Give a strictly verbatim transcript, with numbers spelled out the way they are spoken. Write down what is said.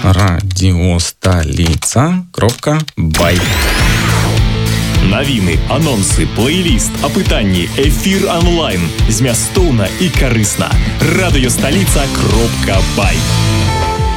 радіосталіца кропка бай. Навіны, анонсы, плейліст, апытанні, эфір онлайн. Змястоўна і карысна. радыёсталіца кропка бай.